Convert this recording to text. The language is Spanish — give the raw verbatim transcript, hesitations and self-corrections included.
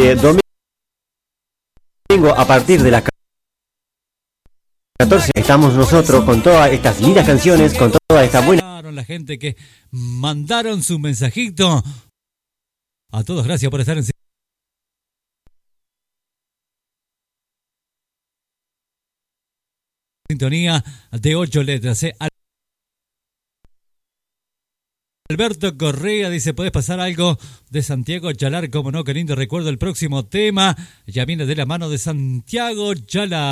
este domingo a partir de las catorce estamos nosotros con todas estas lindas canciones, con toda esta buena... La gente que mandaron su mensajito. A todos, gracias por estar en sintonía de ocho letras. ¿eh? Alberto Correa dice, ¿podés pasar algo de Santiago Chalar? Como no, qué lindo recuerdo el próximo tema. Ya viene de la mano de Santiago Chalar.